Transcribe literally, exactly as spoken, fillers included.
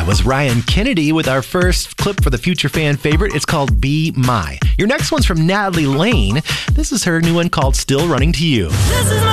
That was Ryan Kennedy with our first clip for the future fan favorite. It's called Be My. Your next one's from Natalie Lane. This is her new one called Still Running to You. This is my